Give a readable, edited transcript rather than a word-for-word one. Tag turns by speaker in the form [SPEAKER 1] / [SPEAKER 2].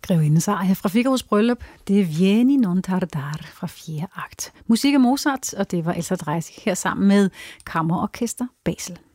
[SPEAKER 1] Grevindens arie fra Figaros bryllup, det er Vieni non tardare fra 4. akt. Musik af Mozart, og det var Elsa Dreisig her sammen med Kammerorkester Basel.